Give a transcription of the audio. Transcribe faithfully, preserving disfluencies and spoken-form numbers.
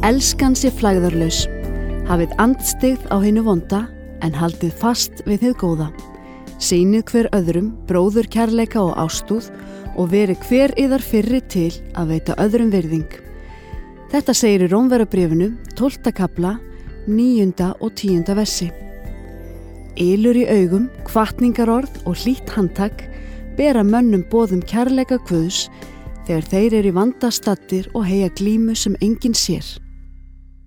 Elskan sé flægðarlaus, hafið andstyggð á hinu vonda, en haldið fast við hið góða. Sýnið hver öðrum bróður kærleika og ástúð og verið hver yðar fyrri til að veita öðrum virðing. Þetta segir í Rómverjabréfinu, tólfta kafla, níunda og tíunda versi. Ylur í augum, hvatningarorð og hlýtt handtak bera mönnum boðum kærleika Guðs þegar þeir eru í vanda staddir og heyja glímu sem enginn sér.